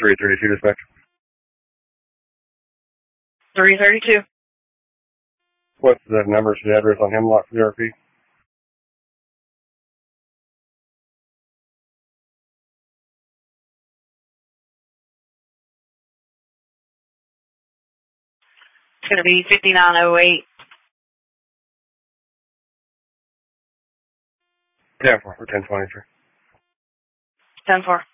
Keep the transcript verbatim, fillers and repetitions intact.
three thirty-two dispatch. three thirty-two. What's the number to the address on Hemlock for the R P? It's going to be fifty-nine oh eight. ten four for ten twenty-three. ten four.